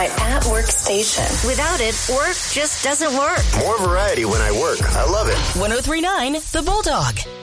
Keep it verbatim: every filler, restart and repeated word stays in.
my at-work station. Without it, work just doesn't work. More variety when I work. I love it. one oh three point nine The Bulldog.